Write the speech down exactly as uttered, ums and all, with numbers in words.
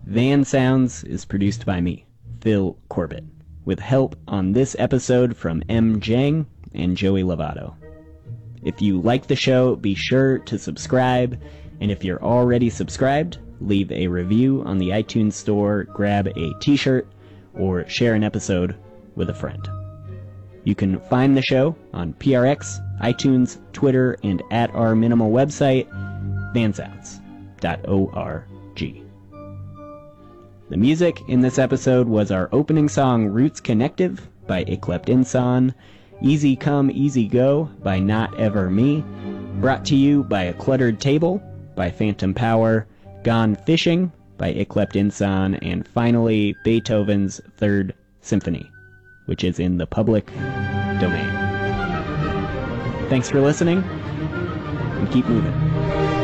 Van Sounds is produced by me, Phil Corbett, with help on this episode from M. Jang and Joey Lovato. If you like the show, be sure to subscribe, and if you're already subscribed, leave a review on the iTunes store, grab a t-shirt, or share an episode with a friend. You can find the show on P R X, iTunes, Twitter, and at our minimal website, van sounds dot org. The music in this episode was our opening song Roots Connective by Yclept Insan, Easy Come, Easy Go by Not Ever Me, brought to you by A Cluttered Table by Phantom Power, Gone Fishing by Yclept Insan, and finally Beethoven's Third Symphony, which is in the public domain. Thanks for listening, and keep moving.